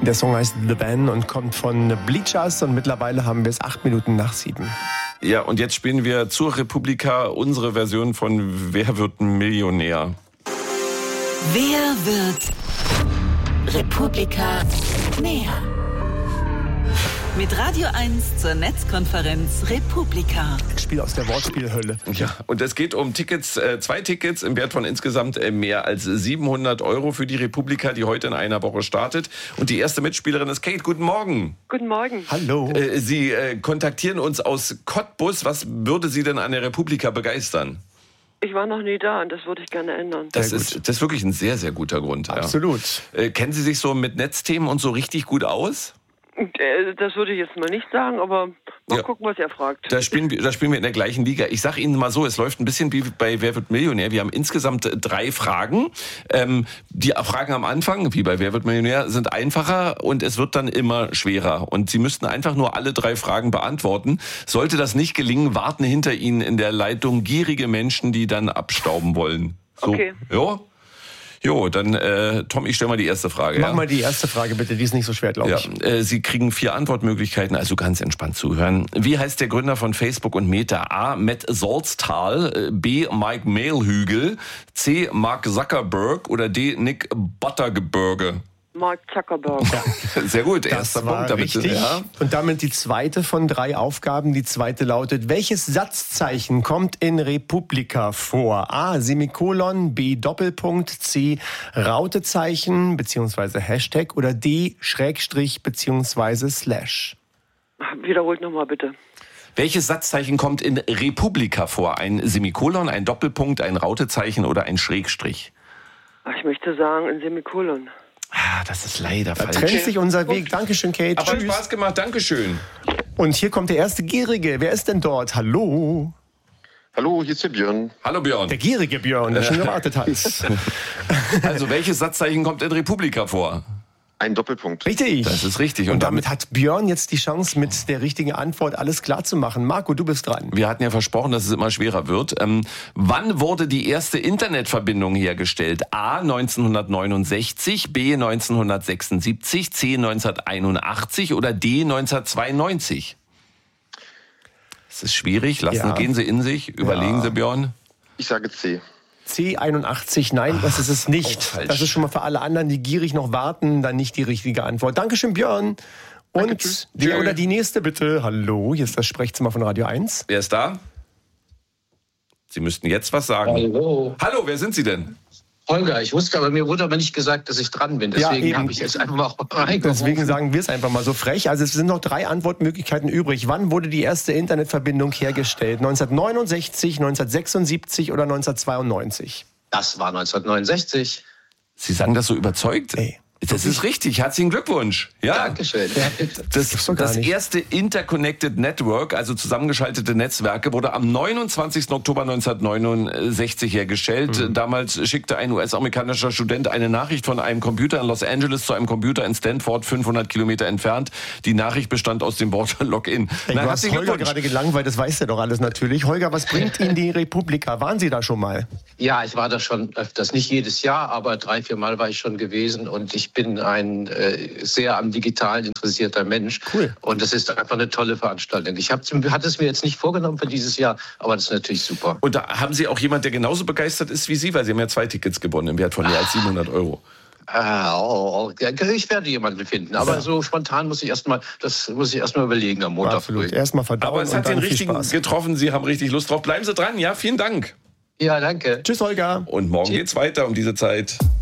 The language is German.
Der Song heißt The Van und kommt von Bleachers und mittlerweile haben wir es 8:07. Ja, und jetzt spielen wir zur Republika unsere Version von Wer wird Millionär? Wer wird Republika näher? Mit Radio 1 zur Netzkonferenz Republika. Spiel aus der Wortspielhölle. Ja, und es geht um Tickets, 2 Tickets im Wert von insgesamt mehr als 700 € für die Republika, die heute in einer Woche startet. Und die erste Mitspielerin ist Kate. Guten Morgen. Guten Morgen. Hallo. Sie kontaktieren uns aus Cottbus. Was würde Sie denn an der Republika begeistern? Ich war noch nie da und das würde ich gerne ändern. Das ist wirklich ein sehr, sehr guter Grund. Absolut. Ja. Kennen Sie sich so mit Netzthemen und so richtig gut aus? Das würde ich jetzt mal nicht sagen, aber mal gucken, was er fragt. Da spielen wir in der gleichen Liga. Ich sage Ihnen mal so, es läuft ein bisschen wie bei Wer wird Millionär. Wir haben insgesamt 3 Fragen. Die Fragen am Anfang, wie bei Wer wird Millionär, sind einfacher und es wird dann immer schwerer. Und Sie müssten einfach nur alle 3 Fragen beantworten. Sollte das nicht gelingen, warten hinter Ihnen in der Leitung gierige Menschen, die dann abstauben wollen. So, okay. Ja? Jo, dann, Tom, ich stelle mal die erste Frage. Mach mal die erste Frage bitte, die ist nicht so schwer, glaube ich. Sie kriegen 4 Antwortmöglichkeiten, also ganz entspannt zuhören. Wie heißt der Gründer von Facebook und Meta? A. Matt Salztal, B. Mike Mehlhügel, C. Mark Zuckerberg oder D. Nick Buttergebirge? Mark Zuckerberg. Ja. Sehr gut, Das erster war Punkt. Damit richtig. Und damit die zweite von 3 Aufgaben. Die zweite lautet, welches Satzzeichen kommt in Republika vor? A. Semikolon, B. Doppelpunkt, C. Rautezeichen bzw. Hashtag oder D. Schrägstrich bzw. Slash. Wiederholt nochmal bitte. Welches Satzzeichen kommt in Republika vor? Ein Semikolon, ein Doppelpunkt, ein Rautezeichen oder ein Schrägstrich? Ich möchte sagen, ein Semikolon. Das ist leider Da falsch. trennt sich unser Weg. Dankeschön, Kate. Aber hat Tschüss. Spaß gemacht, Dankeschön. Und hier kommt der erste Gierige. Wer ist denn dort? Hallo? Hallo, hier ist der Björn. Hallo Björn. Der gierige Björn, der schon gewartet hat. Also welches Satzzeichen kommt in Republika vor? Ein Doppelpunkt. Richtig. Das ist richtig. Und damit hat Björn jetzt die Chance, mit der richtigen Antwort alles klar zu machen. Marco, du bist dran. Wir hatten ja versprochen, dass es immer schwerer wird. Wann wurde die erste Internetverbindung hergestellt? A. 1969, B. 1976, C. 1981 oder D. 1992? Es ist schwierig. Gehen Sie in sich. Überlegen Sie, Björn. Ich sage C. C81, nein, das ist es nicht. Das ist schon mal für alle anderen, die gierig noch warten, dann nicht die richtige Antwort. Dankeschön, Björn. Und Danke, tschüss. der oder die nächste bitte. Hallo, hier ist das Sprechzimmer von Radio 1. Wer ist da? Sie müssten jetzt was sagen. Hallo. Hallo, wer sind Sie denn? Holger, mir wurde aber nicht gesagt, dass ich dran bin. Deswegen habe ich jetzt einfach mal reingerufen. Deswegen sagen wir es einfach mal so frech. Also es sind noch 3 Antwortmöglichkeiten übrig. Wann wurde die erste Internetverbindung hergestellt? 1969, 1976 oder 1992? Das war 1969. Sie sagen das so überzeugt? Ey. Das ist richtig. Herzlichen Glückwunsch. Ja. Dankeschön. Das erste Interconnected Network, also zusammengeschaltete Netzwerke, wurde am 29. Oktober 1969 hergestellt. Damals schickte ein US-amerikanischer Student eine Nachricht von einem Computer in Los Angeles zu einem Computer in Stanford, 500 Kilometer entfernt. Die Nachricht bestand aus dem Wort Login. Du hast Holger gerade gelangweilt, das weiß er doch alles natürlich. Holger, was bringt Ihnen die Republika? Waren Sie da schon mal? Ja, ich war da schon öfters. Nicht jedes Jahr, aber 3-4 Mal war ich schon gewesen. Und ich bin ein sehr am Digitalen interessierter Mensch. Cool. Und das ist einfach eine tolle Veranstaltung. Ich hatte es mir jetzt nicht vorgenommen für dieses Jahr, aber das ist natürlich super. Und da haben Sie auch jemand, der genauso begeistert ist wie Sie, weil Sie haben ja 2 Tickets gewonnen im Wert von mehr als 700 €. Ich werde jemanden finden, aber so spontan muss ich erstmal überlegen am Montag. Absolut. Früh. Erstmal verdauen. Aber es hat und dann den viel richtigen Spaß. getroffen. Sie haben richtig Lust drauf. Bleiben Sie dran. Ja, vielen Dank. Ja, danke. Tschüss, Holger. Und morgen geht's weiter um diese Zeit.